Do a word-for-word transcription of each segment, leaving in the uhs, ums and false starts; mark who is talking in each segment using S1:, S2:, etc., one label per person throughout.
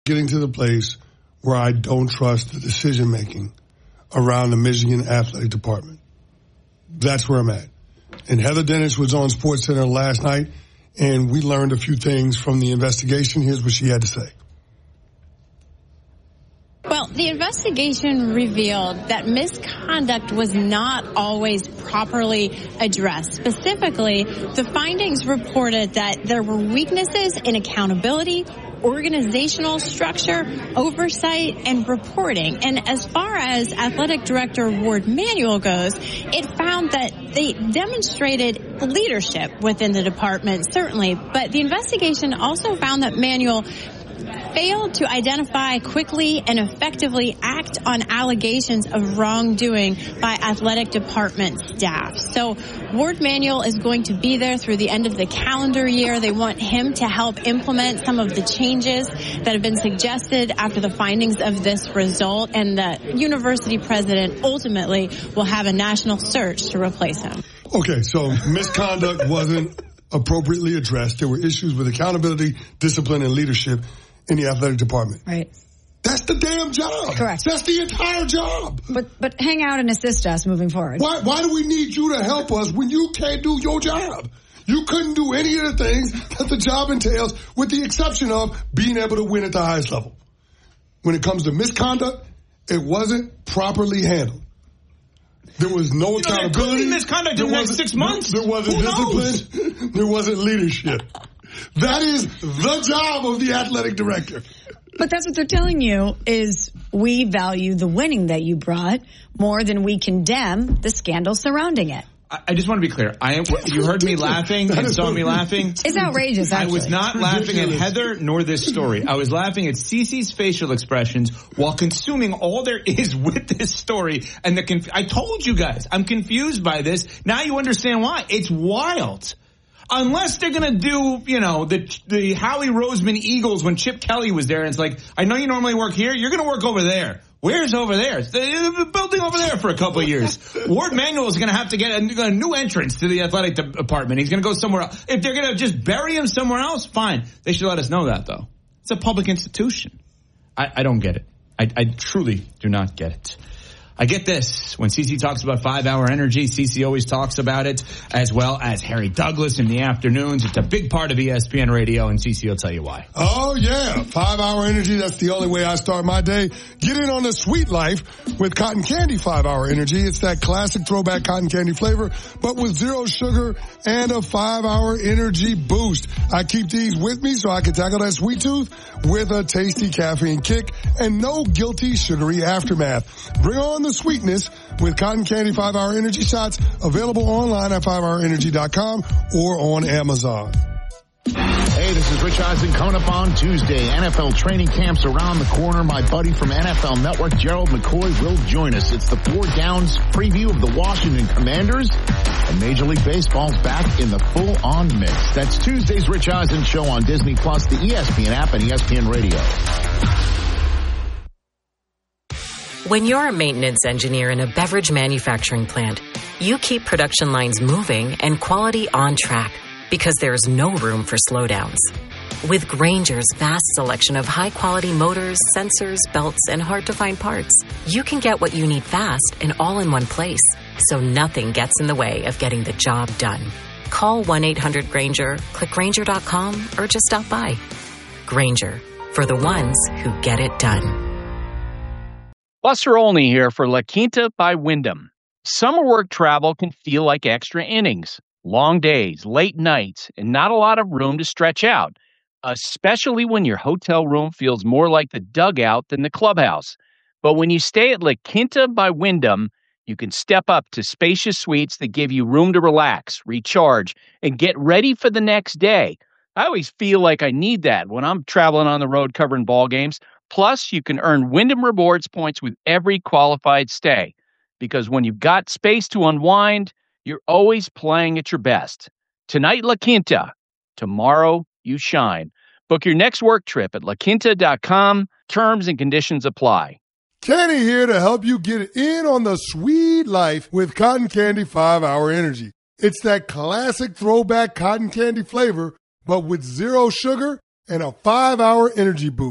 S1: getting to the place where I don't trust the decision-making around the Michigan Athletic Department. That's where I'm at. And Heather Dennis was on SportsCenter last night, and we learned a few things from the investigation. Here's what she had to say.
S2: Well, the investigation revealed that misconduct was not always properly addressed. Specifically, the findings reported that there were weaknesses in accountability, organizational structure, oversight, and reporting. And as far as Athletic Director Ward Manuel goes, it found that they demonstrated leadership within the department, certainly. But the investigation also found that Manuel failed to identify quickly and effectively act on allegations of wrongdoing by athletic department staff. So Ward Manuel is going to be there through the end of the calendar year. They want him to help implement some of the changes that have been suggested after the findings of this result, and the university president ultimately will have a national search to replace him.
S1: Okay, so misconduct wasn't appropriately addressed. There were issues with accountability, discipline, and leadership in the athletic department.
S3: Right.
S1: That's the damn job.
S3: Correct.
S1: That's the entire job.
S3: But but hang out and assist us moving forward.
S1: Why why do we need you to help us when you can't do your job? You couldn't do any of the things that the job entails, with the exception of being able to win at the highest level. When it comes to misconduct, it wasn't properly handled. There was no
S4: you know,
S1: accountability.
S4: Misconduct in the next six months.
S1: There, there wasn't
S4: Who
S1: discipline.
S4: knows?
S1: There wasn't leadership. That is the job of the athletic director.
S3: But that's what they're telling you, is we value the winning that you brought more than we condemn the scandal surrounding it.
S4: I just want to be clear. I am. You heard me laughing and saw me laughing.
S3: It's outrageous, actually.
S4: I was not laughing at Heather nor this story. I was laughing at Cece's facial expressions while consuming all there is with this story. And the conf- I told you guys, I'm confused by this. Now you understand why. It's wild. Unless they're going to do, you know, the the Howie Roseman Eagles when Chip Kelly was there. And it's like, I know you normally work here. You're going to work over there. Where's over there? It's the building over there for a couple of years. Ward Manuel is going to have to get a, a new entrance to the athletic department. He's going to go somewhere else. If they're going to just bury him somewhere else, fine. They should let us know that, though. It's a public institution. I, I don't get it. I, I truly do not get it. I get this. When Cece talks about five-hour energy, Cece always talks about it, as well as Harry Douglas in the afternoons. It's a big part of E S P N Radio, and Cece will tell you why.
S1: Oh, yeah. Five-hour energy, that's the only way I start my day. Get in on the sweet life with Cotton Candy five-hour energy. It's that classic throwback cotton candy flavor, but with zero sugar and a five-hour energy boost. I keep these with me so I can tackle that sweet tooth with a tasty caffeine kick and no guilty sugary aftermath. Bring on the sweetness with Cotton Candy five-hour energy shots, available online at five hour energy dot com or on Amazon.
S5: Hey, this is Rich Eisen coming up on Tuesday. N F L training camps around the corner. My buddy from N F L Network, Gerald McCoy, will join us. It's the Four Downs preview of the Washington Commanders. And Major League Baseball's back in the full-on mix. That's Tuesday's Rich Eisen Show on Disney Plus, the E S P N app, and E S P N Radio.
S6: When you're a maintenance engineer in a beverage manufacturing plant, you keep production lines moving and quality on track because there's no room for slowdowns. With Grainger's vast selection of high-quality motors, sensors, belts, and hard-to-find parts, you can get what you need fast and all in one place, so nothing gets in the way of getting the job done. Call one eight hundred Grainger, click Grainger dot com, or just stop by. Grainger, for the ones who get it done.
S7: Buster Olney here for La Quinta by Wyndham. Summer work travel can feel like extra innings. Long days, late nights, and not a lot of room to stretch out, especially when your hotel room feels more like the dugout than the clubhouse. But when you stay at La Quinta by Wyndham, you can step up to spacious suites that give you room to relax, recharge, and get ready for the next day. I always feel like I need that when I'm traveling on the road covering ball games. Plus, you can earn Wyndham Rewards points with every qualified stay. Because when you've got space to unwind, you're always playing at your best. Tonight, La Quinta. Tomorrow, you shine. Book your next work trip at la quinta dot com. Terms and conditions apply.
S1: Kenny here to help you get in on the sweet life with Cotton Candy five-hour energy. It's that classic throwback cotton candy flavor, but with zero sugar and a five-hour energy boost.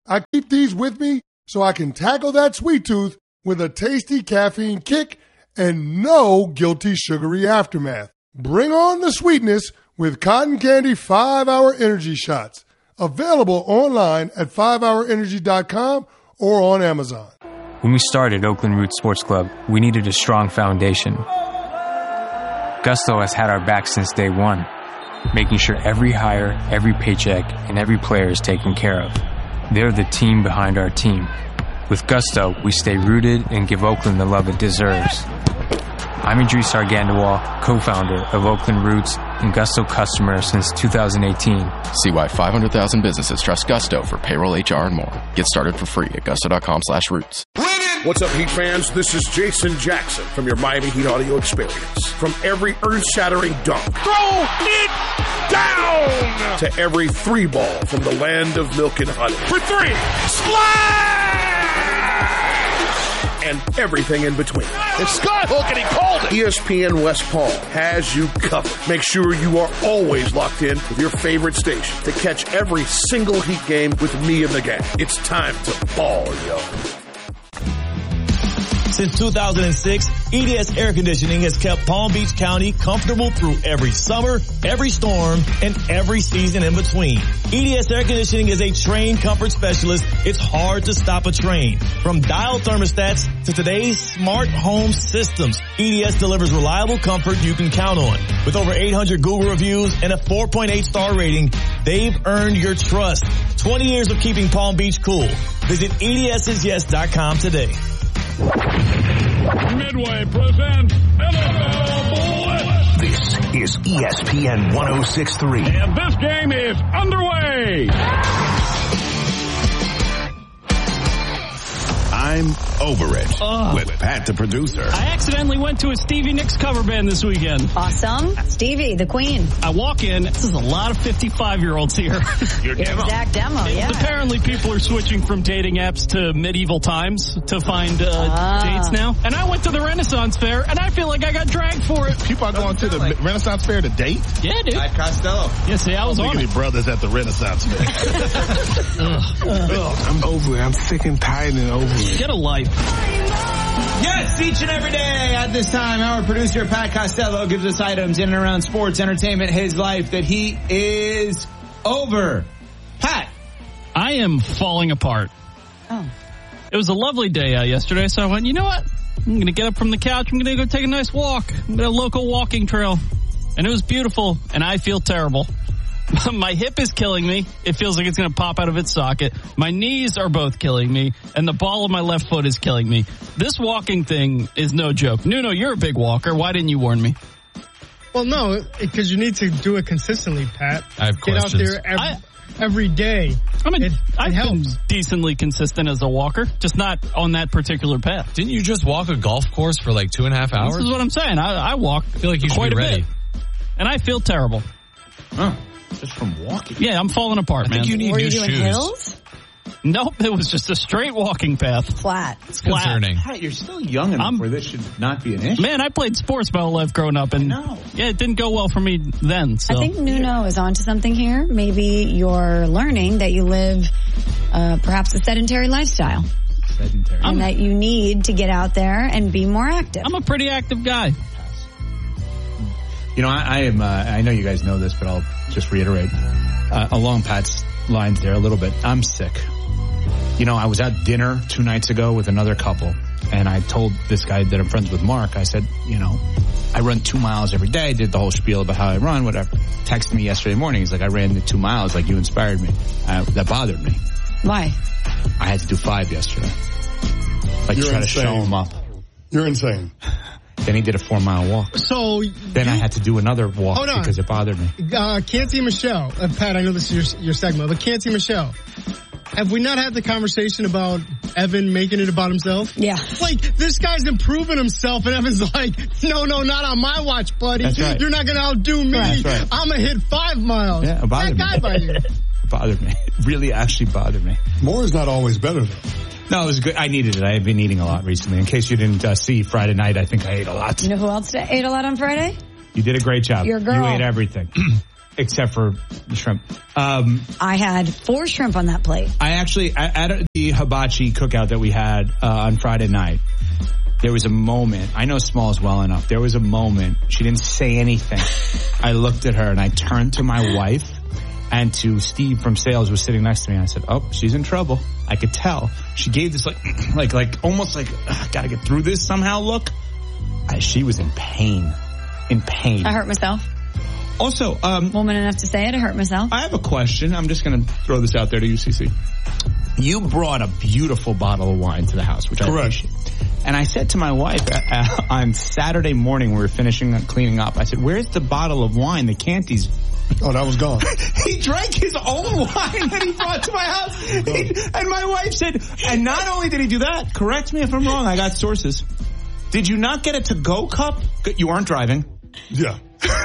S1: I keep these with me so I can tackle that sweet tooth with a tasty caffeine kick and no guilty sugary aftermath. Bring on the sweetness with Cotton Candy five hour Energy Shots. Available online at five hour energy dot com or on Amazon.
S8: When we started Oakland Roots Sports Club, we needed a strong foundation. Gusto has had our back since day one, making sure every hire, every paycheck, and every player is taken care of. They're the team behind our team. With Gusto, we stay rooted and give Oakland the love it deserves. I'm Idris Argandawal, co-founder of Oakland Roots and Gusto customer since two thousand eighteen.
S9: See why five hundred thousand businesses trust Gusto for payroll, H R, and more. Get started for free at gusto.com slash roots.
S10: What's up, Heat fans? This is Jason Jackson from your Miami Heat audio experience. From every earth-shattering dunk, throw it down, to every three ball from the land of milk and honey. For three, splash! And everything in between. It's Skyhook and he called it! E S P N West Palm has you covered. Make sure you are always locked in with your favorite station to catch every single Heat game with me and the gang. It's time to ball, yo.
S11: Since two thousand six, E D S Air Conditioning has kept Palm Beach County comfortable through every summer, every storm, and every season in between. E D S Air Conditioning is a trained comfort specialist. It's hard to stop a train. From dial thermostats to today's smart home systems, E D S delivers reliable comfort you can count on. With over eight hundred Google reviews and a four point eight star rating, they've earned your trust. twenty years of keeping Palm Beach cool. Visit E D S is yes dot com today.
S12: Midway presents N F L Blitz.
S13: This is E S P N one oh six point three.
S12: And this game is underway.
S13: I'm over it
S14: uh,
S13: with Pat the producer.
S14: I accidentally went to a Stevie Nicks cover band this weekend.
S3: Awesome. Stevie, the queen.
S14: I walk in. This is a lot of fifty-five-year-olds here.
S3: Your demo. Exact demo, yeah.
S14: Apparently people are switching from dating apps to medieval times to find uh, ah. dates now. And I went to the Renaissance Fair, and I feel like I got dragged for it.
S5: People are going to the like Renaissance Fair to date?
S14: Yeah, dude.
S4: At Costello.
S14: Yeah, see, I was on it.
S5: Brothers at the Renaissance Fair.
S12: Ugh. Ugh. I'm over it. I'm sick and tired and over it.
S14: Get a life.
S4: Yes, each and every day at this time, our producer, Pat Costello, gives us items in and around sports, entertainment, his life that he is over. Pat.
S14: I am falling apart.
S3: Oh.
S14: It was a lovely day uh, yesterday, so I went, you know what? I'm going to get up from the couch. I'm going to go take a nice walk. I'm going to a local walking trail. And it was beautiful, and I feel terrible. My hip is killing me. It feels like it's going to pop out of its socket. My knees are both killing me, and the ball of my left foot is killing me. This walking thing is no joke. Nuno, you're a big walker. Why didn't you warn me?
S15: Well, no, because you need to do it consistently, Pat.
S16: I have
S15: Get
S16: questions.
S15: out there every,
S14: I,
S15: every day.
S14: I mean,
S15: it, it
S14: I've
S15: helps.
S14: been decently consistent as a walker, just not on that particular path.
S16: Didn't you just walk a golf course for like two and a half hours?
S14: This is what I'm saying. I, I walk
S16: I feel like you should
S14: quite
S16: be ready.
S14: a bit, and I feel terrible.
S4: Huh. Just from walking?
S14: Yeah, I'm falling apart,
S16: I
S14: man.
S16: think you need
S3: Were
S16: new
S3: you doing
S16: shoes.
S3: hills?
S14: Nope, it was just a straight walking path.
S3: Flat.
S16: It's
S14: Flat.
S16: concerning.
S4: Pat, you're still young enough
S14: I'm,
S4: where this should not be an issue.
S14: Man, I played sports my whole life growing up, and
S4: no.
S14: yeah, it didn't go well for me then. So.
S3: I think Nuno is onto something here. Maybe you're learning that you live uh, perhaps a sedentary lifestyle.
S4: Sedentary.
S3: And
S14: I'm,
S3: that you need to get out there and be more active.
S14: I'm a pretty active guy.
S4: You know, I, I am, uh, I know you guys know this, but I'll just reiterate, uh, along Pat's lines there a little bit. I'm sick. You know, I was at dinner two nights ago with another couple, and I told this guy that I'm friends with, Mark, I said, you know, I run two miles every day, did the whole spiel about how I run, whatever. Texted me yesterday morning, he's like, I ran the two miles like you inspired me. Uh, that bothered me.
S3: Why?
S4: I had to do five yesterday. Like,
S1: You're
S4: try
S1: insane.
S4: to show him up.
S1: You're insane.
S4: Then he did a four mile walk.
S15: So
S4: Then
S15: you,
S4: I had to do another walk
S15: Hold on.
S4: because it bothered me.
S15: Uh, Canty Michelle, uh, Pat, I know this is your, your segment, but Canty Michelle, have we not had the conversation about Evan making it about himself?
S3: Yeah.
S15: Like, this guy's improving himself, and Evan's like, no, no, not on my watch, buddy.
S4: That's right.
S15: You're not going to outdo me.
S4: That's right.
S15: I'm going to hit five miles.
S4: Yeah, it bothered
S15: that guy
S4: me.
S15: by you.
S4: It bothered me. It really actually bothered me.
S1: More is not always better, though.
S4: No, it was good. I needed it. I have been eating a lot recently. In case you didn't uh, see Friday night, I think I ate a lot.
S3: You know who else ate a lot on Friday?
S4: You did a great job.
S3: Your girl.
S4: You ate everything. except for the shrimp. Um,
S3: I had four shrimp on that plate.
S4: I actually, at the hibachi cookout that we had uh, on Friday night, there was a moment. I know Smalls well enough. There was a moment. She didn't say anything. I looked at her and I turned to my wife and to Steve from sales, who was sitting next to me. And I said, "Oh, she's in trouble." I could tell. She gave this like, like, like almost like, gotta get through this somehow look. I, she was in pain, in pain.
S3: I hurt myself.
S4: Also, um,
S3: woman enough to say it. I hurt myself.
S4: I have a question. I'm just going to throw this out there to you, C C. You brought a beautiful bottle of wine to the house, which I
S1: Correct.
S4: appreciate. And I said to my wife uh, on Saturday morning, we were finishing up cleaning up. I said, "Where's the bottle of wine the Canties?"
S1: Oh, that was gone.
S4: He drank his own wine that he brought to my house. He, and my wife said, and not only did he do that, correct me if I'm wrong, I got sources. Did you not get a to-go cup? You aren't driving.
S1: Yeah.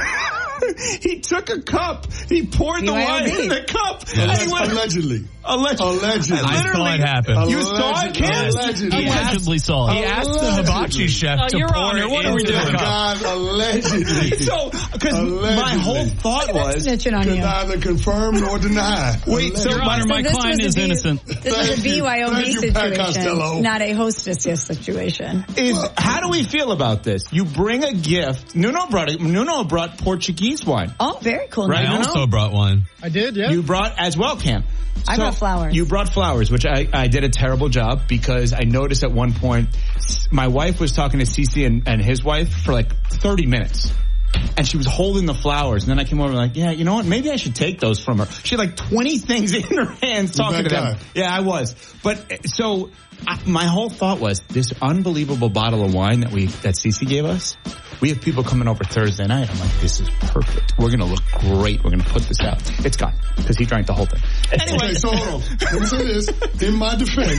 S4: He took a cup. He poured the wine in the cup.
S1: Yeah.
S4: And he went,
S1: Allegedly.
S4: Allegedly.
S1: Allegedly.
S16: I saw it happen.
S4: You saw it, Cam?
S1: Allegedly.
S14: He allegedly saw it.
S16: He asked the hibachi chef
S14: Oh,
S16: to
S14: Your
S16: pour
S14: Honor,
S16: it
S14: what are we
S16: into
S14: doing?
S16: the cup.
S1: God, allegedly.
S4: So, because my whole thought was,
S3: Snitching on
S1: Could
S3: you.
S1: neither confirm nor deny.
S4: wait, so
S14: Your
S4: my,
S14: Honor, my
S3: So this
S14: client
S3: was
S14: is
S3: a B-
S14: innocent.
S3: This
S1: Thank
S3: is a
S1: you.
S3: B Y O B
S1: Thank you, Pat Costello.
S3: situation, not a hostess situation.
S4: is, how do we feel about this? You bring a gift. Nuno brought it. Nuno brought Portuguese wine.
S3: Oh, very cool.
S4: Right,
S16: I
S3: Nuno.
S4: Nuno?
S16: also brought one.
S15: I did, yeah.
S4: You brought as well, Cam.
S3: I
S4: So,
S3: brought flowers.
S4: You brought flowers, which I, I did a terrible job because I noticed at one point my wife was talking to Cece and, and his wife for like thirty minutes. And she was holding the flowers. And then I came over and like, yeah, you know what? Maybe I should take those from her. She had like twenty things in her hands
S1: You're
S4: talking
S1: that
S4: to them.
S1: guy.
S4: Yeah, I was. But so I, my whole thought was this unbelievable bottle of wine that we that Cece gave us. We have people coming over Thursday night. I'm like, this is perfect. We're going to look great. We're going to put this out. It's gone because he drank the whole thing. Anyway,
S1: Okay, so hold on. Let me say this. In my defense.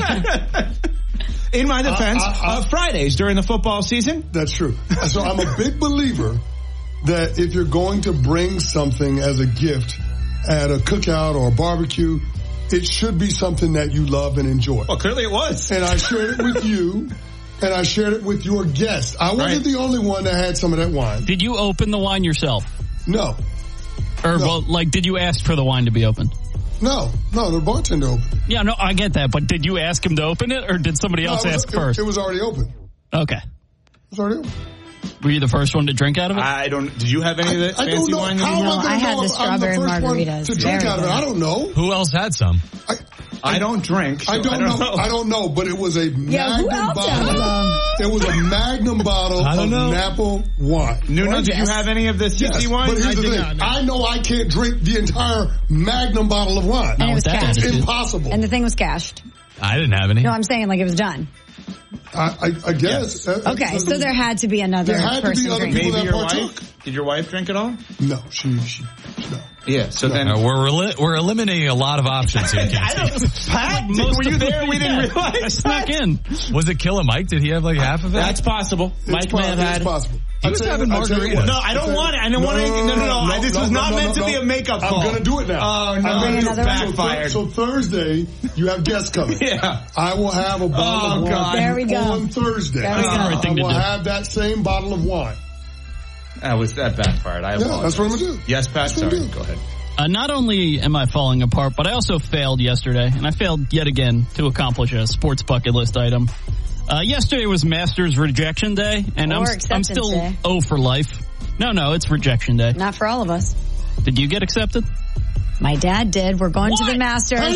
S4: in my defense,
S1: I- I- I-
S4: uh, Fridays during the football season.
S1: That's true. So I'm a big believer that if you're going to bring something as a gift at a cookout or a barbecue, it should be something that you love and enjoy.
S4: Well, clearly it was.
S1: And I shared it with you, and I shared it with your guests. I wasn't
S4: Right.
S1: the only one that had some of that wine.
S14: Did you open the wine yourself?
S1: No.
S14: Or,
S1: No.
S14: well, like, did you ask for the wine to be opened?
S1: No. No, the bartender opened.
S14: Yeah, no, I get that. But did you ask him to open it, or did somebody
S1: No,
S14: else
S1: it was-
S14: ask
S1: it-
S14: first?
S1: It was already open.
S14: Okay.
S1: It was already open.
S14: Were you the first one to drink out of it?
S4: I don't. Did you have any of that
S1: I don't
S4: fancy
S1: know.
S4: wine?
S1: How am
S3: No,
S1: I going
S3: I
S1: to
S3: had
S1: know
S3: the
S1: if I'm the
S3: strawberry
S1: first one
S3: margaritas.
S1: to drink
S3: Very
S1: out of it?
S3: good.
S1: I don't know.
S16: Who else had some?
S1: I,
S4: I don't drink. So
S1: I, don't know. I don't know, but it was a
S3: Yeah, who
S1: magnum
S3: else has
S1: bottle.
S3: them?
S1: It was a magnum bottle
S16: I
S1: of
S16: don't know.
S1: Napa wine.
S4: Nuno, did you
S3: Gorgeous.
S4: have any of this
S1: Yes,
S4: Cece wine?
S1: but here's
S15: I
S1: the
S15: did
S1: thing.
S15: not, no.
S1: I know I can't drink the entire magnum bottle of wine.
S3: And it was
S14: with that
S3: cashed.
S1: It's
S14: attitude.
S1: impossible.
S3: And the thing was cashed.
S16: I didn't have any.
S3: No, I'm saying like it was done.
S1: I, I, I guess. Uh,
S3: Okay,
S1: uh,
S3: so there had to be another
S1: There had to be
S3: person
S1: other
S3: drinking.
S1: people
S4: Maybe
S1: that
S4: your
S1: partook.
S4: wife. Did your wife drink at all?
S1: No, she, she, no.
S4: Yeah. So then.
S16: Uh, we're reli- we're eliminating a lot of options here.
S4: I
S16: Casey.
S4: don't. Pat,
S14: Most
S4: were you
S14: of the-
S4: there? We didn't
S14: yeah,
S4: realize.
S14: I snuck in.
S16: Was it Killer Mike? Did he have like half of it?
S4: That's possible.
S1: It's
S4: Mike may have
S1: possible.
S4: had.
S1: It's possible.
S16: He
S1: I'll
S16: was
S1: tell you-
S16: having
S1: I'll tell you
S16: margaritas.
S1: what.
S4: No, I don't want it. I don't want to. No, no, no. I- This was not meant to be a makeup call.
S1: I'm going to do it now.
S4: Oh, no.
S1: I'm gonna
S3: Bring
S1: do it.
S3: another one?
S1: So,
S4: Backfired.
S1: so Thursday, you have guests coming.
S4: Yeah.
S1: I will have a bottle
S4: Oh,
S1: of
S4: God.
S1: wine
S3: There we go.
S1: on Thursday.
S3: There we go.
S1: I
S14: Right thing to
S1: will
S14: do.
S1: have that same bottle of wine.
S4: That was that backfired. I
S1: Yeah,
S4: apologize.
S1: that's what I'm going to do.
S4: Yes, Pat.
S1: That's what I'm
S4: Sorry.
S1: doing.
S4: Go ahead.
S14: Uh, not only am I falling apart, but I also failed yesterday, and I failed yet again to accomplish a sports bucket list item. Uh, yesterday was Masters Rejection Day, and
S3: Or
S14: I'm, I'm
S3: Acceptance
S14: still
S3: Day.
S14: O for life. No, no, it's Rejection Day.
S3: Not for all of us.
S14: Did you get accepted?
S3: My dad did. We're going to the Masters.
S1: Hey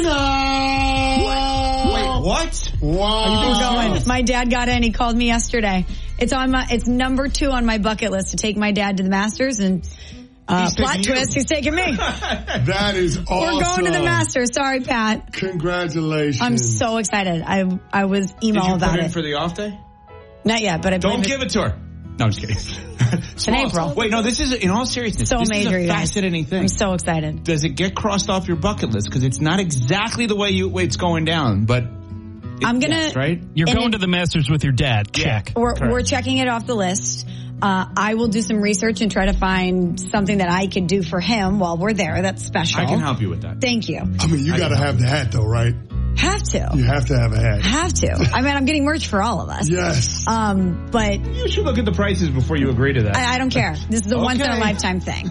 S1: now!
S4: Wait, what?
S1: Wow.
S3: We're going. My dad got in. He called me yesterday. It's on my. It's number two on my bucket list to take my dad to the Masters, and uh,
S1: He's
S3: plot
S1: taking you.
S3: twist, he's taking me.
S1: That is awesome.
S3: We're going to the Masters. Sorry, Pat.
S1: Congratulations.
S3: I'm so excited. I I was emo
S4: Did you
S3: about
S4: put in
S3: it.
S4: for the off day?
S3: Not yet, but I
S4: Don't
S3: believe
S4: give it to her. No, I'm just kidding.
S3: It's in April.
S4: Wait, no, this is, in all seriousness,
S3: So
S4: this
S3: major,
S4: is
S3: you
S4: a
S3: guys.
S4: fascinating thing.
S3: I'm so excited.
S4: Does it get crossed off your bucket list? Because it's not exactly the way you way it's going down, but it,
S3: I'm gonna-
S4: yes, right?
S14: You're
S3: And
S14: going
S3: it-
S14: to the Masters with your dad. Check.
S3: We're
S4: Correct.
S3: we're checking it off the list. Uh, I will do some research and try to find something that I could do for him while we're there. That's special.
S4: I can help you with that.
S3: Thank you.
S1: I mean, you got to have the hat, though, right?
S3: Have to.
S1: You have to have a hat.
S3: Have to. I mean, I'm getting merch for all of us.
S1: Yes.
S3: Um, but
S4: You should look at the prices before you agree to that.
S3: I, I don't care. This is a once in a
S4: Okay.
S3: lifetime thing.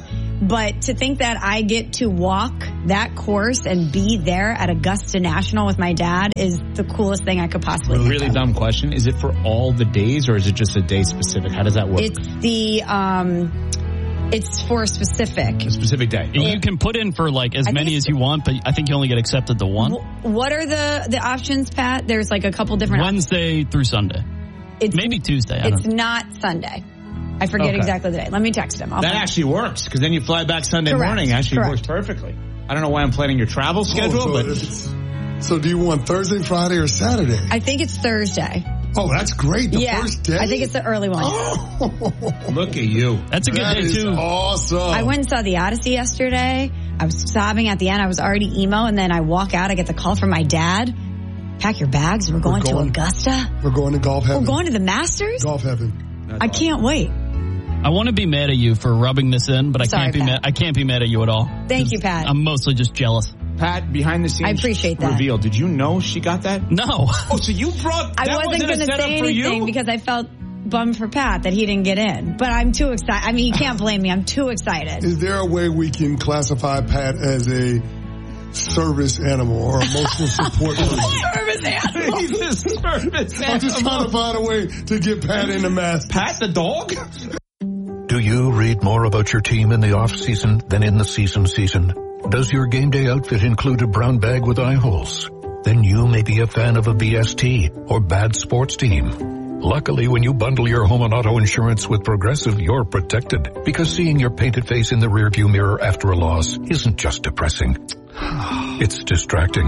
S3: But to think that I get to walk that course and be there at Augusta National with my dad is the coolest thing I could possibly think
S4: Really
S3: of.
S4: dumb question. Is it for all the days or is it just a day specific? How does that work?
S3: It's the, um, it's for a specific.
S4: A specific day.
S14: You can put in for like as
S3: I
S14: many
S3: think
S14: as you want, but I think you only get accepted to one.
S3: What are the, the options, Pat? There's like a couple different
S14: Wednesday through Sunday.
S3: It's,
S14: Maybe Tuesday. I
S3: It's
S14: don't know.
S3: not Sunday. I forget
S4: Okay.
S3: exactly the day. Let me text him. I'll
S4: That
S3: find-
S4: actually works because then you fly back Sunday
S3: Correct.
S4: morning. Actually
S3: Correct.
S4: works perfectly. I don't know why I'm planning your travel schedule,
S1: Oh, so,
S4: but
S1: it's- so do you want Thursday, Friday, or Saturday?
S3: I think it's Thursday.
S1: Oh, that's great. The
S3: yeah,
S1: first day?
S3: I think it's the early one.
S4: look at you.
S14: That's a good
S1: That
S14: day
S1: is
S14: too.
S1: awesome.
S3: I went and saw the Odyssey yesterday. I was sobbing at the end. I was already emo, and then I walk out. I get the call from my dad. Pack your bags. We're going,
S1: going-
S3: to Augusta.
S1: We're going to golf heaven.
S3: We're going to the Masters.
S1: golf heaven.
S3: I can't wait.
S14: I want to be mad at you for rubbing this in, but I
S3: Sorry,
S14: can't be
S3: Pat.
S14: mad. I can't be mad at you at all.
S3: Thank you, Pat.
S14: I'm mostly just jealous.
S4: Pat, behind the scenes
S3: I appreciate that.
S4: reveal. Did you know she got that?
S14: No.
S4: Oh, so you brought that
S3: I wasn't
S4: wasn't
S3: going
S4: a
S3: to
S4: setup
S3: say
S4: for
S3: anything
S4: you?
S3: because I felt bummed for Pat that he didn't get in. But I'm too excited. I mean, you can't blame me. I'm too excited.
S1: Is there a way we can classify Pat as a service animal or emotional support person?
S3: Service animal.
S4: He's a service
S1: I'm just trying to find a way to get Pat in the mask.
S4: Pat the dog?
S13: Do you read more about your team in the off-season than in the season season? Does your game day outfit include a brown bag with eye holes? Then you may be a fan of a B S T or bad sports team. Luckily, when you bundle your home and auto insurance with Progressive, you're protected. Because seeing your painted face in the rearview mirror after a loss isn't just depressing. It's distracting.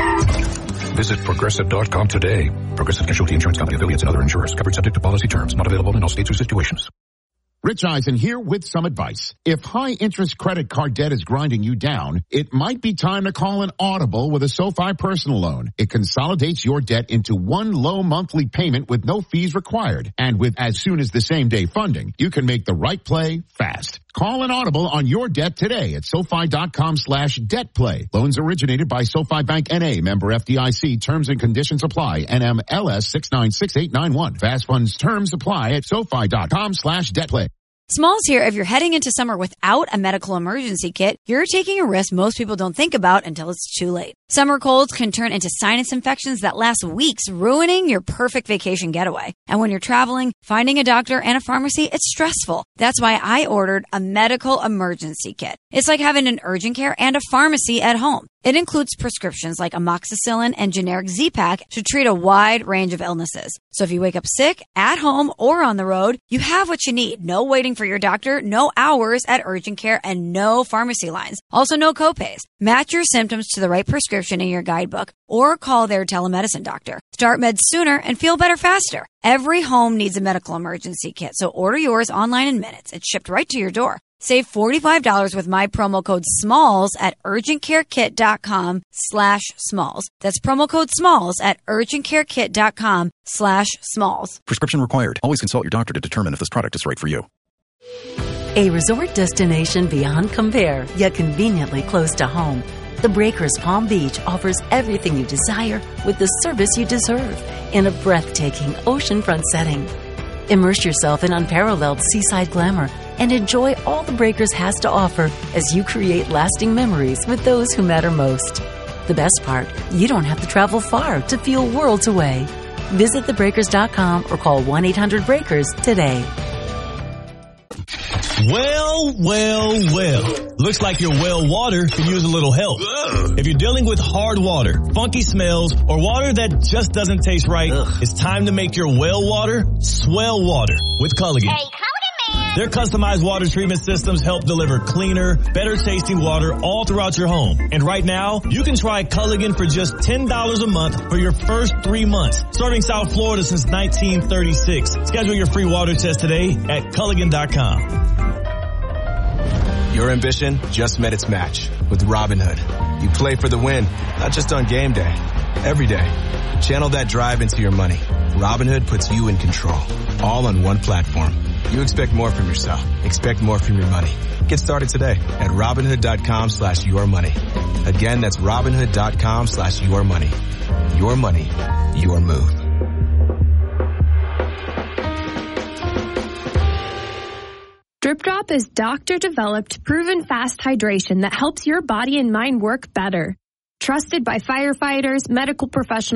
S13: Visit Progressive dot com today. Progressive Casualty Insurance Company, affiliates, and other insurers. Covered subject to policy terms. Not available in all states or situations.
S5: Rich Eisen here with some advice. If high-interest credit card debt is grinding you down, it might be time to call an Audible with a SoFi personal loan. It consolidates your debt into one low monthly payment with no fees required. And with as soon as the same day funding, you can make the right play fast. Call an Audible on your debt today at SoFi dot com slash debt play. Loans originated by SoFi Bank N A, member F D I C. Terms and conditions apply. N M L S six nine six eight nine one. Fast funds terms apply at SoFi dot com slash debt play.
S3: Smalls here. If you're heading into summer without a medical emergency kit, you're taking a risk most people don't think about until it's too late. Summer colds can turn into sinus infections that last weeks, ruining your perfect vacation getaway. And when you're traveling, finding a doctor and a pharmacy, it's stressful. That's why I ordered a medical emergency kit. It's like having an urgent care and a pharmacy at home. It includes prescriptions like amoxicillin and generic Z-Pak to treat a wide range of illnesses. So if you wake up sick, at home, or on the road, you have what you need. No waiting for your doctor, no hours at urgent care, and no pharmacy lines. Also no copays. Match your symptoms to the right prescription in your guidebook or call their telemedicine doctor. Start meds sooner and feel better faster. Every home needs a medical emergency kit, so order yours online in minutes. It's shipped right to your door. Save forty-five dollars with my promo code SMALLS at urgentcarekit.com slash SMALLS. That's promo code SMALLS at urgentcarekit.com slash SMALLS.
S9: Prescription required. Always consult your doctor to determine if this product is right for you.
S17: A resort destination beyond compare, yet conveniently close to home. The Breakers Palm Beach offers everything you desire with the service you deserve in a breathtaking oceanfront setting. Immerse yourself in unparalleled seaside glamour and enjoy all the Breakers has to offer as you create lasting memories with those who matter most. The best part, you don't have to travel far to feel worlds away. Visit the breakers dot com or call one eight hundred breakers today.
S11: Well, well, well. Looks like your well water could use a little help. Ugh. If you're dealing with hard water, funky smells, or water that just doesn't taste right, Ugh. It's time to make your well water swell water with Culligan. Hey, Their customized water treatment systems help deliver cleaner, better tasting water all throughout your home. And right now, you can try Culligan for just ten dollars a month for your first three months. Serving South Florida since nineteen thirty-six. Schedule your free water test today at Culligan dot com.
S18: Your ambition just met its match with Robinhood. You play for the win, not just on game day, every day. Channel that drive into your money. Robinhood puts you in control, all on one platform. You expect more from yourself. Expect more from your money. Get started today at Robinhood dot com slash your money. Again, that's Robinhood dot com slash your money. Your money, your move.
S19: Drip Drop is doctor-developed, proven fast hydration that helps your body and mind work better. Trusted by firefighters, medical professionals,